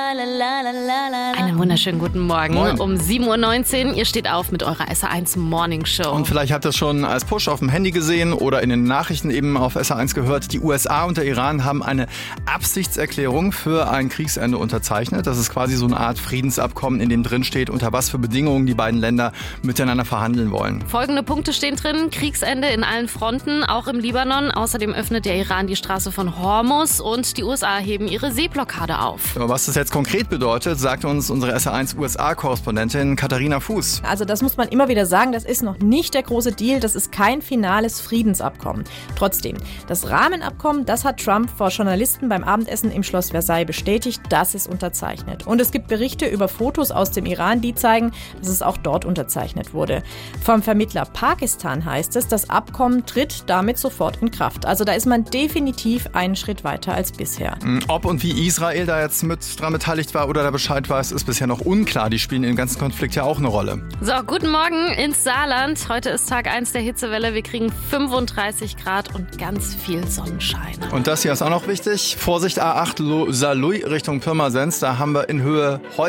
Einen wunderschönen guten Morgen. Moin. Um 7.19 Uhr, ihr steht auf mit eurer SA1 Morning Show. Und vielleicht habt ihr es schon als Push auf dem Handy gesehen oder in den Nachrichten eben auf SA1 gehört. Die USA und der Iran haben eine Absichtserklärung für ein Kriegsende unterzeichnet. Das ist quasi so eine Art Friedensabkommen, in dem drin steht, unter was für Bedingungen die beiden Länder miteinander verhandeln wollen. Folgende Punkte stehen drin: Kriegsende in allen Fronten, auch im Libanon. Außerdem öffnet der Iran die Straße von Hormuz und die USA heben ihre Seeblockade auf. Aber was das jetzt konkret bedeutet, sagt uns unsere SA1 USA-Korrespondentin Katharina Fuß. Also das muss man immer wieder sagen, das ist noch nicht der große Deal, das ist kein finales Friedensabkommen. Trotzdem, das Rahmenabkommen, das hat Trump vor Journalisten beim Abendessen im Schloss Versailles bestätigt, dass es unterzeichnet. Und es gibt Berichte über Fotos aus dem Iran, die zeigen, dass es auch dort unterzeichnet wurde. Vom Vermittler Pakistan heißt es, das Abkommen tritt damit sofort in Kraft. Also da ist man definitiv einen Schritt weiter als bisher. Ob und wie Israel da jetzt mit dran beteiligt war oder da Bescheid weiß, ist bisher noch unklar. Die spielen im ganzen Konflikt ja auch eine Rolle. So, guten Morgen ins Saarland. Heute ist Tag 1 der Hitzewelle. Wir kriegen 35 Grad und ganz viel Sonnenschein. Und das hier ist auch noch wichtig. Vorsicht A8 Saarlouis Richtung Pirmasens. Da haben wir in Höhe